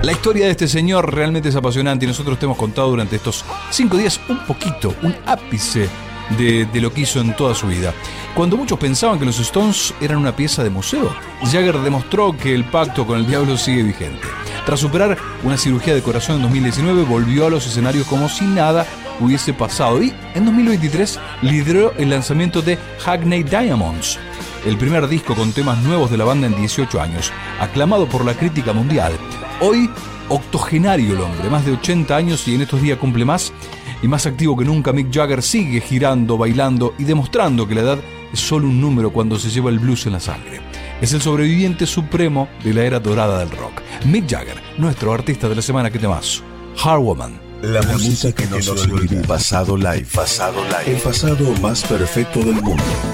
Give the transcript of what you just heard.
La historia de este señor realmente es apasionante y nosotros te hemos contado durante estos 5 días un poquito, un ápice de lo que hizo en toda su vida. Cuando muchos pensaban que los Stones eran una pieza de museo, Jagger demostró que el pacto con el diablo sigue vigente. Tras superar una cirugía de corazón en 2019, volvió a los escenarios como si nada hubiese pasado y en 2023 lideró el lanzamiento de Hackney Diamonds, el primer disco con temas nuevos de la banda en 18 años, aclamado por la crítica mundial. Hoy, octogenario el hombre, más de 80 años y en estos días cumple más, y más activo que nunca, Mick Jagger sigue girando, bailando y demostrando que la edad es solo un número cuando se lleva el blues en la sangre. Es el sobreviviente supremo de la era dorada del rock. Mick Jagger, nuestro artista de la semana. ¿Qué temazo? Hard Woman. La música que nos olvida. Pasado Live. El pasado más perfecto del mundo.